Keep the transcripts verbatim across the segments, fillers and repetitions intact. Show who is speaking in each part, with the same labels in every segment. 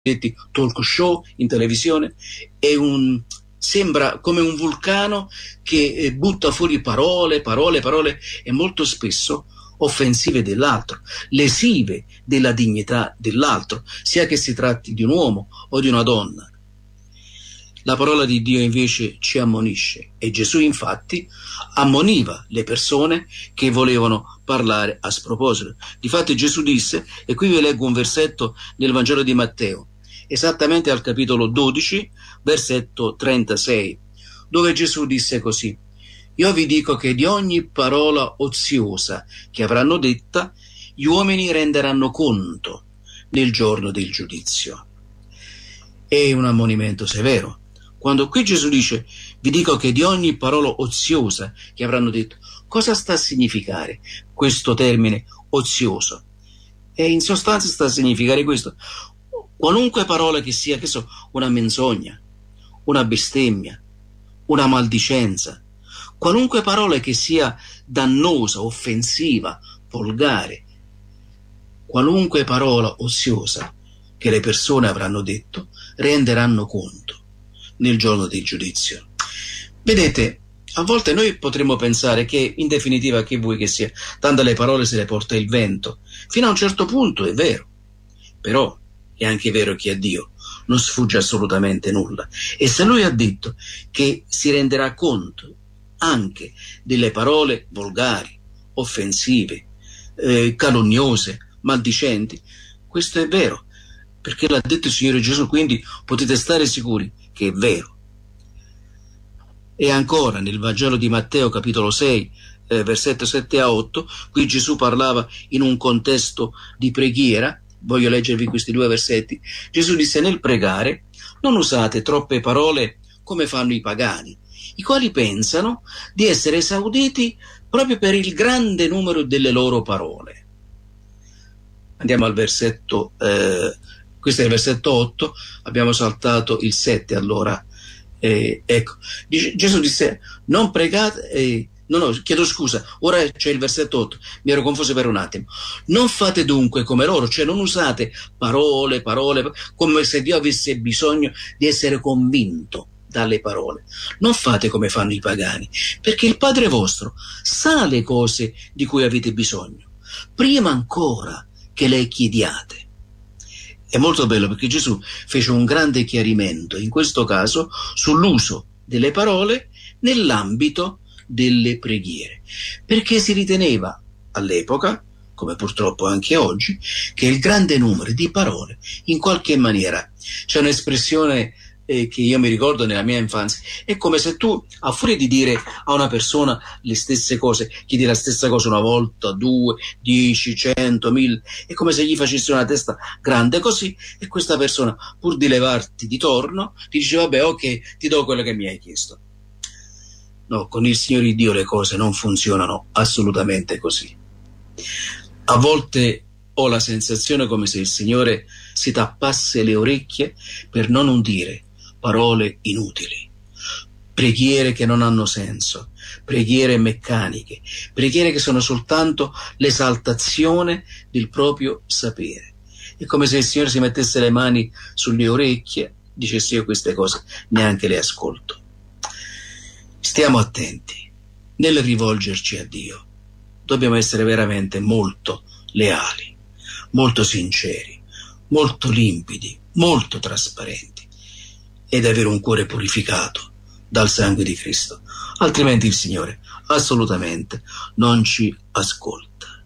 Speaker 1: cosiddetti talk show in televisione, è un, sembra come un vulcano che eh, butta fuori parole, parole, parole e molto spesso offensive dell'altro, lesive della dignità dell'altro, sia che si tratti di un uomo o di una donna. La parola di Dio invece ci ammonisce, e Gesù infatti ammoniva le persone che volevano parlare a sproposito. Difatti Gesù disse, e qui vi leggo un versetto nel Vangelo di Matteo, esattamente al capitolo dodici, versetto trentasei, dove Gesù disse così: io vi dico che di ogni parola oziosa che avranno detta, gli uomini renderanno conto nel giorno del giudizio. È un ammonimento severo. Quando qui Gesù dice, vi dico che di ogni parola oziosa che avranno detto, cosa sta a significare questo termine ozioso? E in sostanza sta a significare questo: qualunque parola che sia, che so, una menzogna, una bestemmia, una maldicenza, qualunque parola che sia dannosa, offensiva, volgare, qualunque parola oziosa che le persone avranno detto, renderanno conto nel giorno del giudizio. Vedete, a volte noi potremmo pensare che in definitiva che vuoi che sia, tanto le parole se le porta il vento. Fino a un certo punto è vero, però è anche vero che a Dio non sfugge assolutamente nulla, e se Lui ha detto che si renderà conto anche delle parole volgari, offensive, eh, calunniose, maldicenti, questo è vero, perché l'ha detto il Signore Gesù, quindi potete stare sicuri che è vero. E ancora nel Vangelo di Matteo capitolo sei, eh, versetto sette a otto, qui Gesù parlava in un contesto di preghiera. Voglio leggervi questi due versetti. Gesù disse: nel pregare non usate troppe parole come fanno i pagani, i quali pensano di essere esauditi proprio per il grande numero delle loro parole. Andiamo al versetto eh, questo è il versetto otto, abbiamo saltato il sette allora. Eh, ecco, Dice, Gesù disse, non pregate, eh, no, no, chiedo scusa, ora c'è il versetto otto, mi ero confuso per un attimo. Non fate dunque come loro, cioè non usate parole, parole, come se Dio avesse bisogno di essere convinto dalle parole. Non fate come fanno i pagani, perché il Padre vostro sa le cose di cui avete bisogno, prima ancora che le chiediate. È molto bello perché Gesù fece un grande chiarimento, in questo caso, sull'uso delle parole nell'ambito delle preghiere, perché si riteneva all'epoca, come purtroppo anche oggi, che il grande numero di parole, in qualche maniera, c'è un'espressione eh, che io mi ricordo nella mia infanzia, è come se tu, a furia di dire a una persona le stesse cose, chiedi la stessa cosa una volta, due, dieci, cento, mille, è come se gli facessi una testa grande così, e questa persona, pur di levarti di torno, ti dice vabbè, ok, ti do quello che mi hai chiesto. No, con il Signore Dio le cose non funzionano assolutamente così. A volte ho la sensazione come se il Signore si tappasse le orecchie per non udire parole inutili, preghiere che non hanno senso, preghiere meccaniche, preghiere che sono soltanto l'esaltazione del proprio sapere. È come se il Signore si mettesse le mani sulle orecchie, dicesse io queste cose neanche le ascolto. Stiamo attenti nel rivolgerci a Dio, dobbiamo essere veramente molto leali, molto sinceri, molto limpidi, molto trasparenti, ed avere un cuore purificato dal sangue di Cristo, altrimenti il Signore assolutamente non ci ascolta.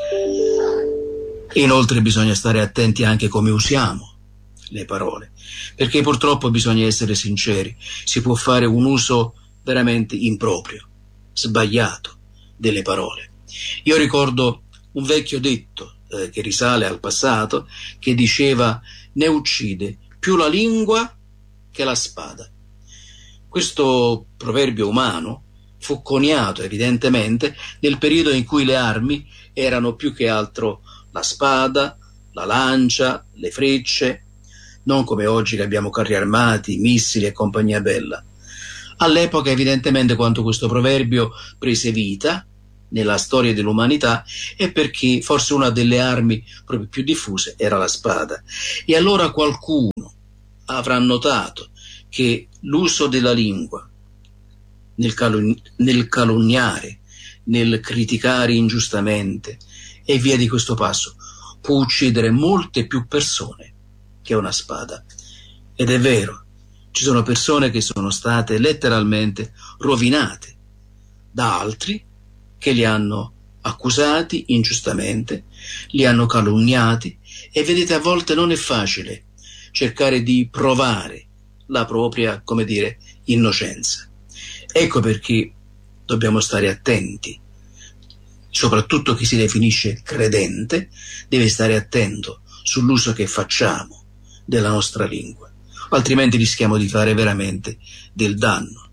Speaker 1: Inoltre bisogna stare attenti anche come usiamo le parole, perché purtroppo bisogna essere sinceri, si può fare un uso veramente improprio, sbagliato delle parole. Io ricordo un vecchio detto eh, che risale al passato, che diceva: ne uccide più la lingua che la spada. Questo proverbio umano fu coniato evidentemente nel periodo in cui le armi erano più che altro la spada, la lancia, le frecce, non come oggi che abbiamo carri armati, missili e compagnia bella. All'epoca evidentemente, quando questo proverbio prese vita nella storia dell'umanità è perché forse una delle armi proprio più diffuse era la spada. E allora qualcuno avrà notato che l'uso della lingua nel, calun- nel calunniare, nel criticare ingiustamente e via di questo passo può uccidere molte più persone che una spada. Ed è vero, ci sono persone che sono state letteralmente rovinate da altri che li hanno accusati ingiustamente, li hanno calunniati, e vedete, a volte non è facile cercare di provare la propria, come dire, innocenza. Ecco perché dobbiamo stare attenti, soprattutto chi si definisce credente deve stare attento sull'uso che facciamo della nostra lingua, altrimenti rischiamo di fare veramente del danno.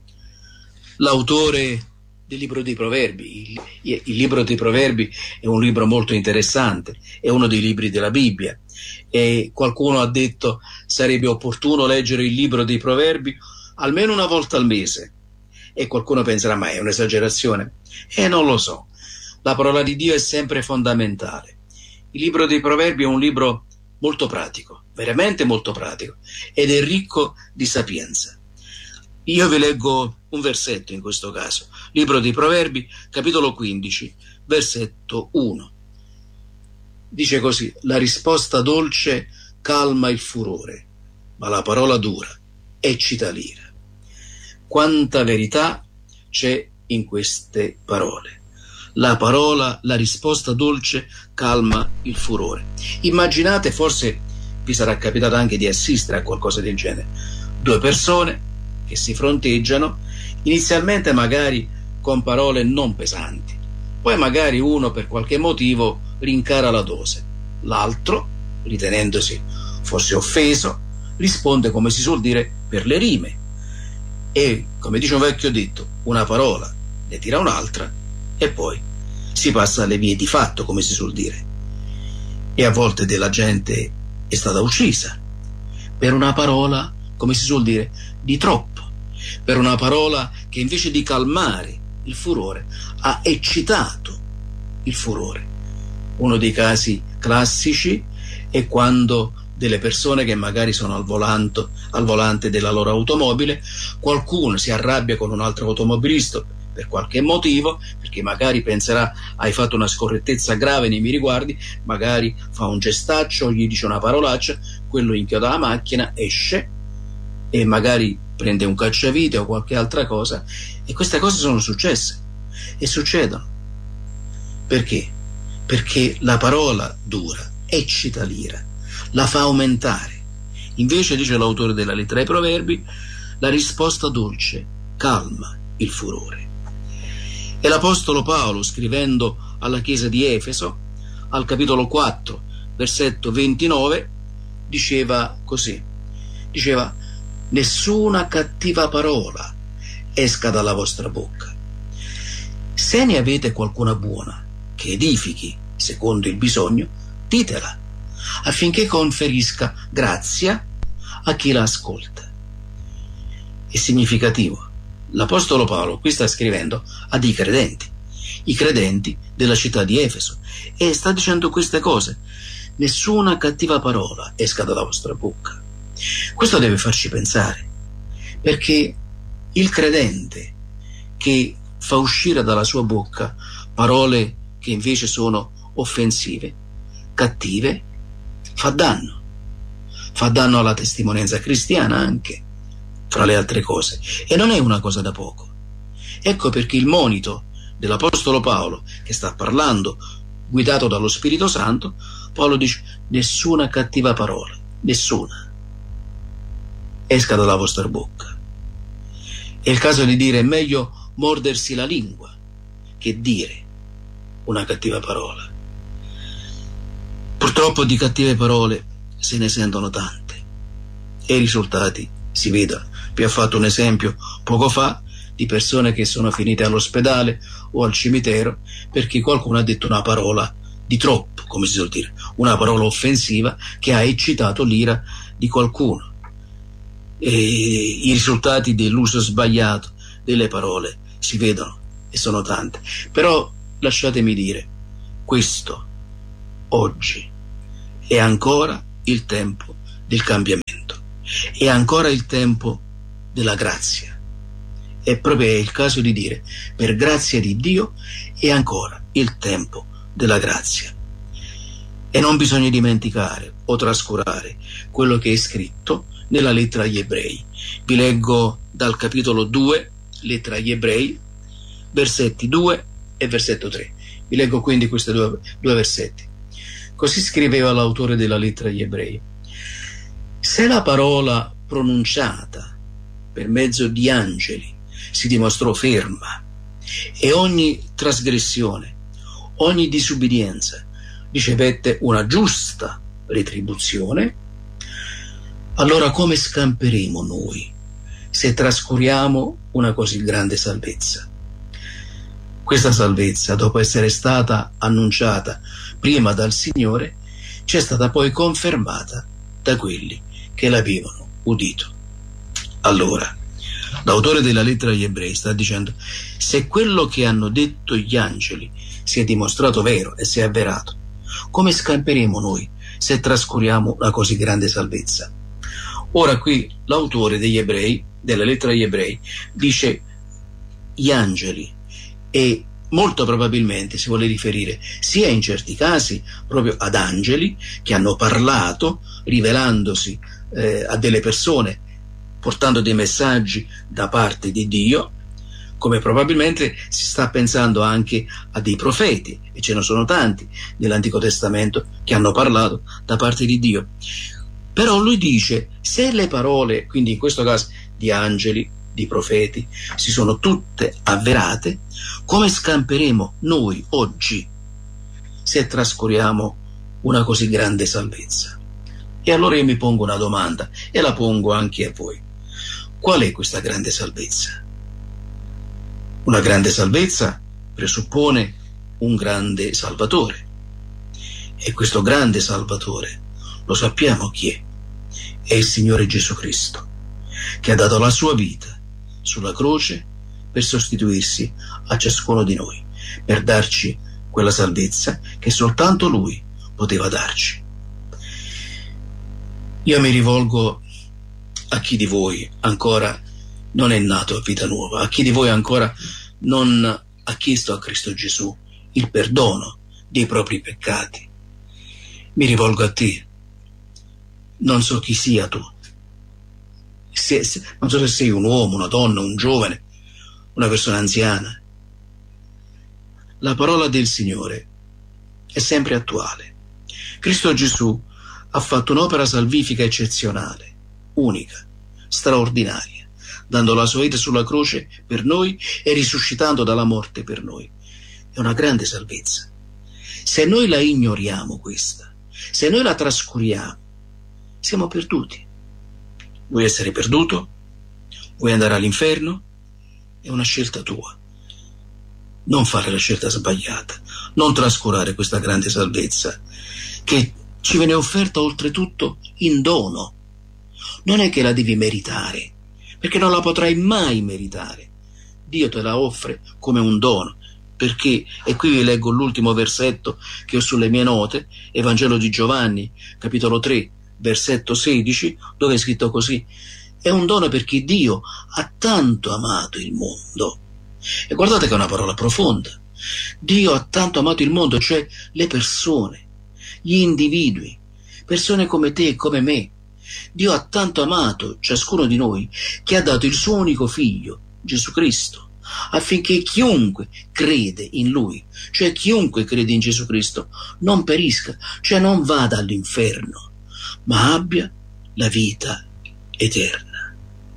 Speaker 1: L'autore del libro dei Proverbi, il, il libro dei Proverbi è un libro molto interessante, è uno dei libri della Bibbia, e qualcuno ha detto sarebbe opportuno leggere il libro dei Proverbi almeno una volta al mese, e qualcuno penserà ma è un'esagerazione, e non lo so. La parola di Dio è sempre fondamentale. Il libro dei Proverbi è un libro molto pratico, veramente molto pratico, ed è ricco di sapienza. Io vi leggo un versetto in questo caso, libro dei Proverbi, capitolo quindici, versetto uno. Dice così: la risposta dolce calma il furore, ma la parola dura eccita l'ira. Quanta verità c'è in queste parole. La parola, la risposta dolce calma il furore. Immaginate, forse vi sarà capitato anche di assistere a qualcosa del genere, due persone che si fronteggiano, inizialmente magari con parole non pesanti, poi magari uno per qualche motivo rincara la dose, l'altro, ritenendosi forse offeso, risponde, come si suol dire, per le rime, e come dice un vecchio detto, una parola ne tira un'altra e poi si passa alle vie di fatto, come si suol dire. E a volte della gente è stata uccisa per una parola, come si suol dire, di troppo, per una parola che invece di calmare il furore ha eccitato il furore. Uno dei casi classici è quando delle persone che magari sono al volante, al volante della loro automobile, qualcuno si arrabbia con un altro automobilista per qualche motivo, perché magari penserà hai fatto una scorrettezza grave nei miei riguardi, magari fa un gestaccio, gli dice una parolaccia, quello inchioda la macchina, esce e magari prende un cacciavite o qualche altra cosa, e queste cose sono successe e succedono. Perché? Perché la parola dura eccita l'ira, la fa aumentare. Invece, dice l'autore della lettera ai Proverbi, la risposta dolce calma il furore. E l'Apostolo Paolo, scrivendo alla chiesa di Efeso, al capitolo quattro, versetto ventinove, diceva così, diceva: nessuna cattiva parola esca dalla vostra bocca. Se ne avete qualcuna buona, che edifichi secondo il bisogno, ditela, affinché conferisca grazia a chi la ascolta. È significativo. L'Apostolo Paolo qui sta scrivendo a dei credenti, i credenti della città di Efeso, e sta dicendo queste cose: nessuna cattiva parola esca dalla vostra bocca. Questo deve farci pensare, perché il credente che fa uscire dalla sua bocca parole che invece sono offensive, cattive, fa danno, fa danno alla testimonianza cristiana anche, fra le altre cose, e non è una cosa da poco. Ecco perché il monito dell'Apostolo Paolo, che sta parlando guidato dallo Spirito Santo, Paolo dice: nessuna cattiva parola, nessuna, esca dalla vostra bocca. È il caso di dire: è meglio mordersi la lingua che dire una cattiva parola. Purtroppo di cattive parole se ne sentono tante e i risultati si vedono. Vi ho fatto un esempio poco fa di persone che sono finite all'ospedale o al cimitero perché qualcuno ha detto una parola di troppo, come si suol dire, una parola offensiva che ha eccitato l'ira di qualcuno. E i risultati dell'uso sbagliato delle parole si vedono e sono tante, però lasciatemi dire, questo oggi è ancora il tempo del cambiamento, è ancora il tempo della grazia. È proprio il caso di dire, per grazia di Dio è ancora il tempo della grazia. E non bisogna dimenticare o trascurare quello che è scritto nella lettera agli Ebrei. Vi leggo dal capitolo due, lettera agli Ebrei, versetti due e versetto tre. Vi leggo quindi questi due, due versetti. Così scriveva l'autore della lettera agli Ebrei: se la parola pronunciata per mezzo di angeli si dimostrò ferma e ogni trasgressione, ogni disubbidienza ricevette una giusta retribuzione, allora come scamperemo noi se trascuriamo una così grande salvezza? Questa salvezza, dopo essere stata annunciata prima dal Signore, ci è stata poi confermata da quelli che l'avevano udito. Allora, l'autore della lettera agli Ebrei sta dicendo: se quello che hanno detto gli angeli si è dimostrato vero e si è avverato, come scamperemo noi se trascuriamo una così grande salvezza? Ora qui l'autore degli Ebrei, della lettera agli Ebrei, dice gli angeli, e molto probabilmente si vuole riferire sia in certi casi proprio ad angeli che hanno parlato rivelandosi eh, a delle persone, portando dei messaggi da parte di Dio, come probabilmente si sta pensando anche a dei profeti, e ce ne sono tanti nell'Antico Testamento che hanno parlato da parte di Dio. Però lui dice, se le parole, quindi in questo caso di angeli, di profeti, si sono tutte avverate, come scamperemo noi oggi se trascuriamo una così grande salvezza? E allora io mi pongo una domanda, e la pongo anche a voi: qual è questa grande salvezza? Una grande salvezza presuppone un grande Salvatore, e questo grande Salvatore lo sappiamo chi è. È il Signore Gesù Cristo, che ha dato la sua vita sulla croce per sostituirsi a ciascuno di noi, per darci quella salvezza che soltanto Lui poteva darci. Io mi rivolgo a chi di voi ancora non è nato a vita nuova, a chi di voi ancora non ha chiesto a Cristo Gesù il perdono dei propri peccati. Mi rivolgo a te. Non so chi sia tu. Se, se, non so se sei un uomo, una donna, un giovane, una persona anziana. La parola del Signore è sempre attuale. Cristo Gesù ha fatto un'opera salvifica eccezionale, unica, straordinaria, dando la sua vita sulla croce per noi e risuscitando dalla morte per noi. È una grande salvezza. Se noi la ignoriamo questa, se noi la trascuriamo, siamo perduti. Vuoi essere perduto? Vuoi andare all'inferno? È una scelta tua. Non fare la scelta sbagliata, non trascurare questa grande salvezza che ci viene offerta oltretutto in dono. Non è che la devi meritare, perché non la potrai mai meritare. Dio te la offre come un dono, perché, e qui vi leggo l'ultimo versetto che ho sulle mie note, Evangelo di Giovanni, capitolo tre, versetto sedici, dove è scritto così: è un dono perché Dio ha tanto amato il mondo. E guardate che è una parola profonda. Dio ha tanto amato il mondo, cioè le persone, gli individui, persone come te e come me. Dio ha tanto amato ciascuno di noi che ha dato il suo unico figlio, Gesù Cristo, affinché chiunque crede in Lui, cioè chiunque crede in Gesù Cristo, non perisca, cioè non vada all'inferno, ma abbia la vita eterna.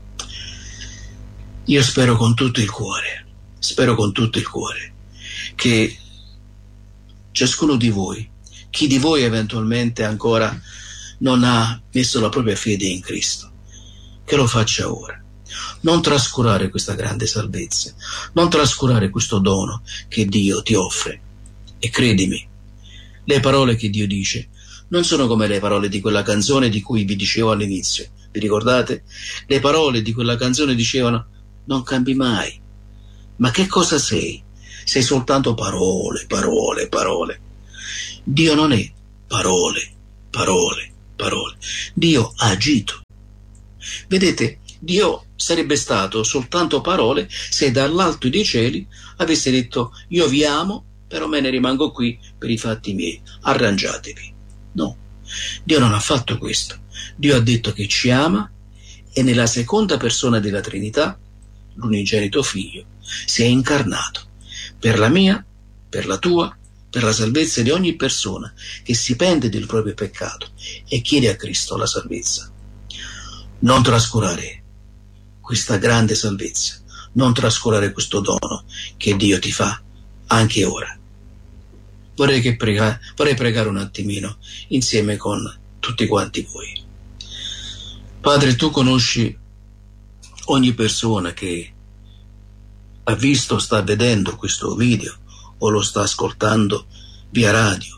Speaker 1: Io spero con tutto il cuore, spero con tutto il cuore che ciascuno di voi, chi di voi eventualmente ancora non ha messo la propria fede in Cristo, che lo faccia ora. Non trascurare questa grande salvezza, non trascurare questo dono che Dio ti offre. E credimi, le parole che Dio dice non sono come le parole di quella canzone di cui vi dicevo all'inizio. Vi ricordate? Le parole di quella canzone dicevano: non cambi mai. Ma che cosa sei? sei soltanto parole, parole, parole. Dio non è parole, parole, parole. Dio ha agito. Vedete, Dio sarebbe stato soltanto parole se dall'alto dei cieli avesse detto: io vi amo, però me ne rimango qui per i fatti miei, arrangiatevi. No, Dio non ha fatto questo. Dio ha detto che ci ama e nella seconda persona della Trinità, l'unigenito Figlio, si è incarnato per la mia, per la tua, per la salvezza di ogni persona che si pente del proprio peccato e chiede a Cristo la salvezza. Non trascurare questa grande salvezza, non trascurare questo dono che Dio ti fa anche ora. Vorrei, che prega, vorrei pregare un attimino insieme con tutti quanti voi. Padre, tu conosci ogni persona che ha visto, sta vedendo questo video o lo sta ascoltando via radio.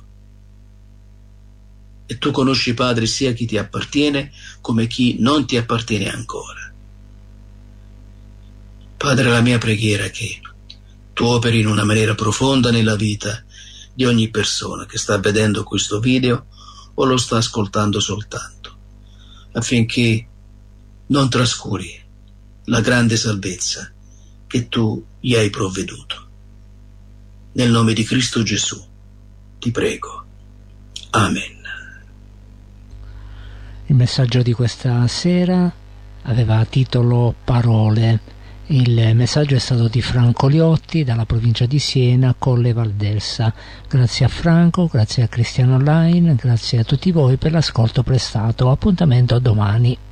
Speaker 1: E tu conosci, Padre, sia chi ti appartiene come chi non ti appartiene ancora. Padre, la mia preghiera è che tu operi in una maniera profonda nella vita di ogni persona che sta vedendo questo video o lo sta ascoltando soltanto, affinché non trascuri la grande salvezza che tu gli hai provveduto. Nel nome di Cristo Gesù ti prego. Amen.
Speaker 2: Il messaggio di questa sera aveva titolo Parole. Il messaggio è stato di Franco Liotti dalla provincia di Siena, Colle Valdelsa. Grazie a Franco, grazie a Cristiano Online, grazie a tutti voi per l'ascolto prestato. Appuntamento a domani.